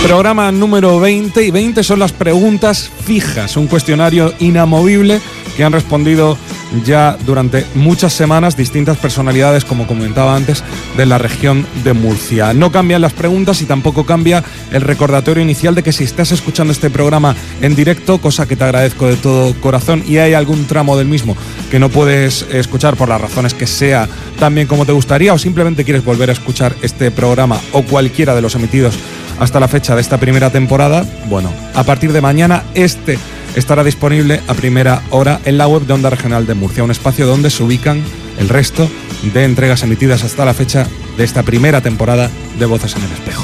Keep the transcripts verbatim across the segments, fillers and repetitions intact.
Programa número veinte, y veinte son las preguntas fijas, un cuestionario inamovible que han respondido ya durante muchas semanas distintas personalidades, como comentaba antes, de la región de Murcia. No cambian las preguntas y tampoco cambia el recordatorio inicial de que si estás escuchando este programa en directo, cosa que te agradezco de todo corazón, y hay algún tramo del mismo que no puedes escuchar por las razones que sea tan bien como te gustaría, o simplemente quieres volver a escuchar este programa o cualquiera de los emitidos hasta la fecha de esta primera temporada, bueno, a partir de mañana este estará disponible a primera hora en la web de Onda Regional de Murcia, un espacio donde se ubican el resto de entregas emitidas hasta la fecha de esta primera temporada de Voces en el Espejo.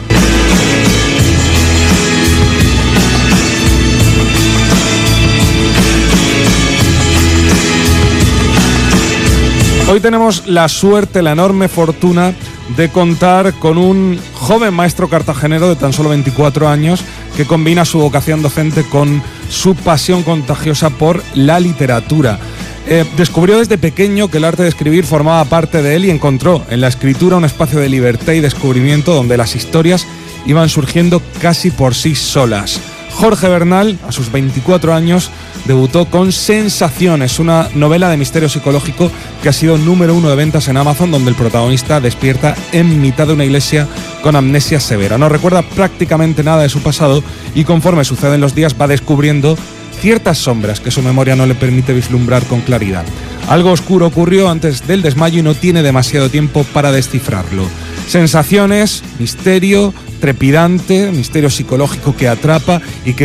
Hoy tenemos la suerte, la enorme fortuna de contar con un joven maestro cartagenero de tan solo veinticuatro años que combina su vocación docente con su pasión contagiosa por la literatura. Eh, descubrió desde pequeño que el arte de escribir formaba parte de él y encontró en la escritura un espacio de libertad y descubrimiento donde las historias iban surgiendo casi por sí solas. Jorge Bernal, a sus veinticuatro años, debutó con Sensaciones, una novela de misterio psicológico que ha sido número uno de ventas en Amazon, donde el protagonista despierta en mitad de una iglesia con amnesia severa. No recuerda prácticamente nada de su pasado y conforme suceden los días va descubriendo ciertas sombras que su memoria no le permite vislumbrar con claridad. Algo oscuro ocurrió antes del desmayo y no tiene demasiado tiempo para descifrarlo. Sensaciones, misterio trepidante, misterio psicológico que atrapa y que